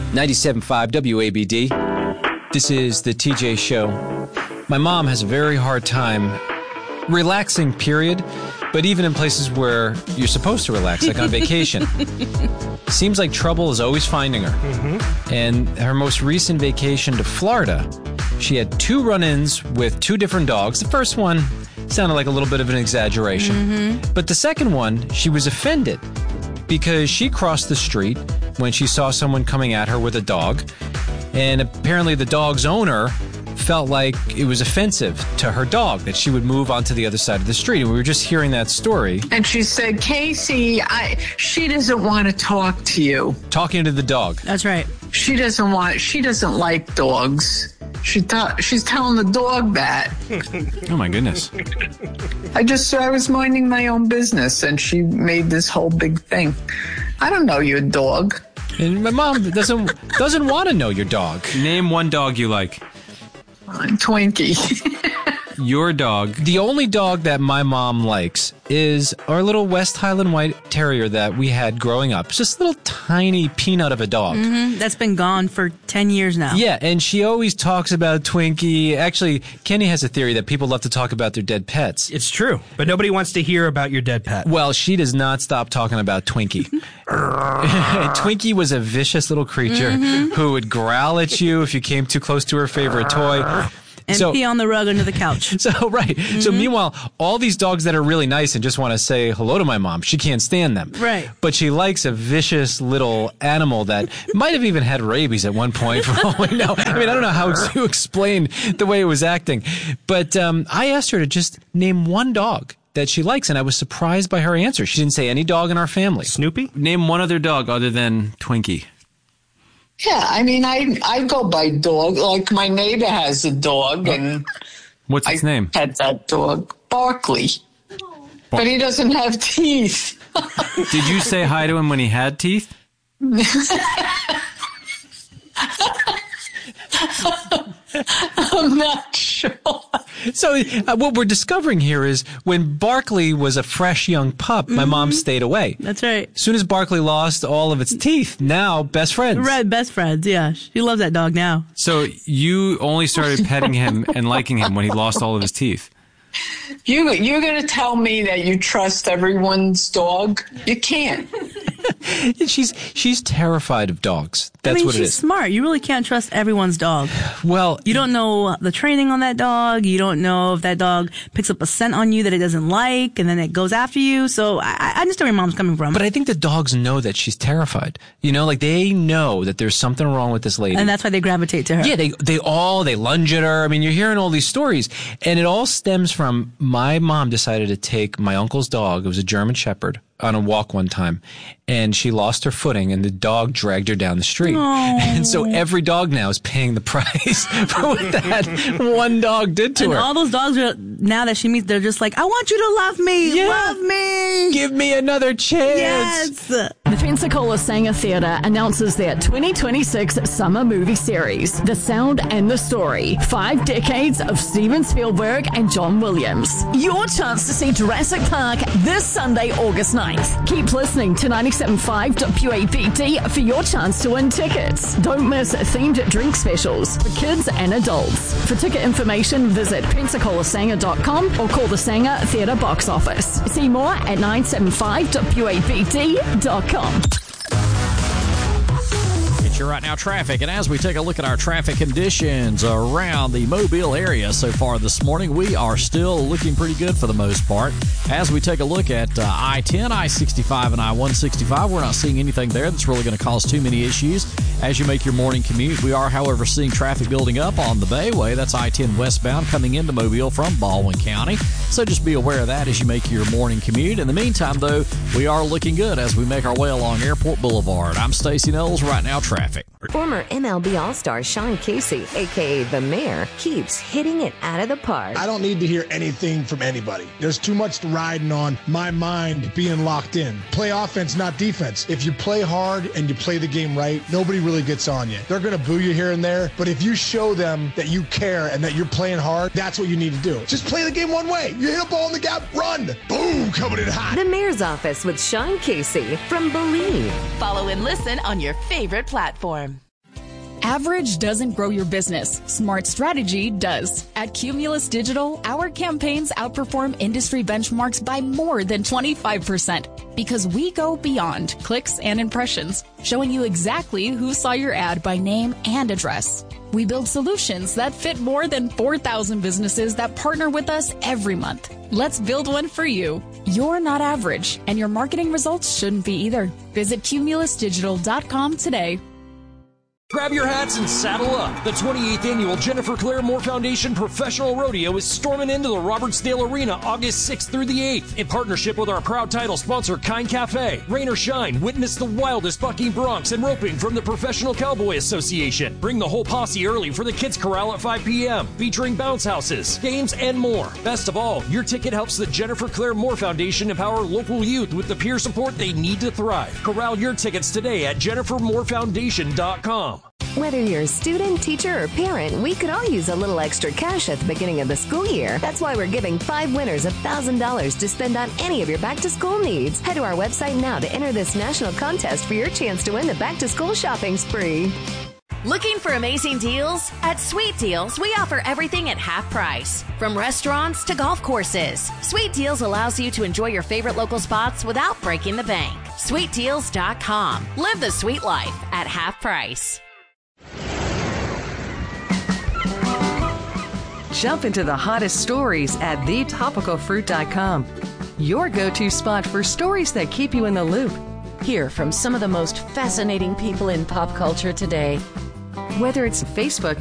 97.5 WABD. This is the TJ Show. My mom has a very hard time relaxing, period, but even in places where you're supposed to relax, like on vacation. Seems like trouble is always finding her. Mm-hmm. And her most recent vacation to Florida, she had 2 run-ins with 2 different dogs. The first one sounded like a little bit of an exaggeration. Mm-hmm. But the second one, she was offended because she crossed the street when she saw someone coming at her with a dog. And apparently the dog's owner felt like it was offensive to her dog that she would move onto the other side of the street. And we were just hearing that story. And she said, Casey, she doesn't want to talk to you. Talking to the dog. That's right. She doesn't like dogs. She's telling the dog that. Oh, my goodness. I was minding my own business, and she made this whole big thing. I don't know your dog. And my mom doesn't want to know your dog. Name one dog you like. Twinkie. Your dog. The only dog that my mom likes is our little West Highland White Terrier that we had growing up. It's just a little tiny peanut of a dog. Mm-hmm. That's been gone for 10 years now. Yeah, and she always talks about Twinkie. Actually, Kenny has a theory that people love to talk about their dead pets. It's true, but nobody wants to hear about your dead pet. Well, she does not stop talking about Twinkie. Twinkie was a vicious little creature who would growl at you if you came too close to her favorite toy. And pee on the rug under the couch. So meanwhile, all these dogs that are really nice and just want to say hello to my mom, she can't stand them. Right. But she likes a vicious little animal that might have even had rabies at one point for all we know. I mean, I don't know how to explain the way it was acting. But I asked her to just name one dog that she likes, and I was surprised by her answer. She didn't say any dog in our family. Snoopy? Name one other dog other than Twinkie. Yeah, I mean, I go by dog. Like, my neighbor has a dog, and what's its name? I had that dog, Barkley. But he doesn't have teeth. Did you say hi to him when he had teeth? I'm not sure. So what we're discovering here is when Barkley was a fresh young pup, my mom stayed away. That's right. As soon as Barkley lost all of its teeth, now best friends. Right, best friends, yeah. She loves that dog now. So you only started petting him and liking him when he lost all of his teeth. You're going to tell me that you trust everyone's dog? You can't. She's terrified of dogs. That's what it is. She's smart. You really can't trust everyone's dog. Well, you don't know the training on that dog. You don't know if that dog picks up a scent on you that it doesn't like, and then it goes after you. So I understand where your mom's coming from. But I think the dogs know that she's terrified. You know, like they know that there's something wrong with this lady. And that's why they gravitate to her. Yeah, they lunge at her. I mean, you're hearing all these stories. And it all stems from my mom decided to take my uncle's dog. It was a German Shepherd. On a walk one time, and she lost her footing, and the dog dragged her down the street. Aww. And so every dog now is paying the price for what that one dog did to her. And all those dogs, now that she meets, they're just like, I want you to love me. Yeah. Love me. Give me another chance. Yes. The Pensacola Sanger Theatre announces their 2026 summer movie series, The Sound and the Story, 5 decades of Steven Spielberg and John Williams. Your chance to see Jurassic Park this Sunday, August 9th. Keep listening to 97.5 WABD for your chance to win tickets. Don't miss themed drink specials for kids and adults. For ticket information, visit PensacolaSanger.com or call the Sanger Theatre box office. See more at 975WABD.com. It's your Right Now traffic, and as we take a look at our traffic conditions around the Mobile area so far this morning, we are still looking pretty good for the most part. As we take a look at I-10, I-65, and I-165, we're not seeing anything there that's really going to cause too many issues as you make your morning commute. We are, however, seeing traffic building up on the Bayway. That's I-10 westbound coming into Mobile from Baldwin County. So just be aware of that as you make your morning commute. In the meantime, though, we are looking good as we make our way along Airport Boulevard. I'm Stacey Knowles, Right Now Traffic. Former MLB All-Star Sean Casey, a.k.a. The Mayor, keeps hitting it out of the park. I don't need to hear anything from anybody. There's too much riding on my mind being locked in. Play offense, not defense. If you play hard and you play the game right, nobody really gets on you. They're going to boo you here and there, but if you show them that you care and that you're playing hard, that's what you need to do. Just play the game one way. You hit a ball in the gap, run. Boom, coming in hot. The Mayor's Office with Sean Casey from Believe. Follow and listen on your favorite platform. Average doesn't grow your business. Smart strategy does. At Cumulus Digital, our campaigns outperform industry benchmarks by more than 25% because we go beyond clicks and impressions, showing you exactly who saw your ad by name and address. We build solutions that fit more than 4,000 businesses that partner with us every month. Let's build one for you. You're not average, and your marketing results shouldn't be either. Visit cumulusdigital.com today. Grab your hats and saddle up. The 28th annual Jennifer Claire Moore Foundation Professional Rodeo is storming into the Robertsdale Arena August 6th through the 8th. In partnership with our proud title sponsor, Kind Cafe. Rain or shine, witness the wildest bucking broncs and roping from the Professional Cowboy Association. Bring the whole posse early for the Kids Corral at 5 p.m., featuring bounce houses, games, and more. Best of all, your ticket helps the Jennifer Claire Moore Foundation empower local youth with the peer support they need to thrive. Corral your tickets today at jennifermoorefoundation.com. Whether you're a student, teacher, or parent, we could all use a little extra cash at the beginning of the school year. That's why we're giving 5 winners $1,000 to spend on any of your back-to-school needs. Head to our website now to enter this national contest for your chance to win the back-to-school shopping spree. Looking for amazing deals? At Sweet Deals, we offer everything at half price. From restaurants to golf courses, Sweet Deals allows you to enjoy your favorite local spots without breaking the bank. SweetDeals.com. Live the sweet life at half price. Jump into the hottest stories at thetopicalfruit.com. Your go-to spot for stories that keep you in the loop. Hear from some of the most fascinating people in pop culture today. Whether it's Facebook,